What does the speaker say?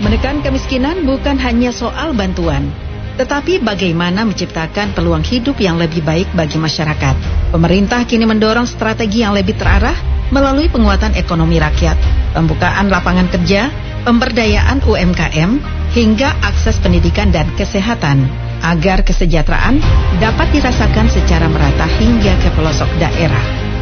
Menekan kemiskinan bukan hanya soal bantuan, tetapi bagaimana menciptakan peluang hidup yang lebih baik bagi masyarakat. Pemerintah kini mendorong strategi yang lebih terarah melalui penguatan ekonomi rakyat, pembukaan lapangan kerja, pemberdayaan UMKM, hingga akses pendidikan dan kesehatan, agar kesejahteraan dapat dirasakan secara merata hingga ke pelosok daerah.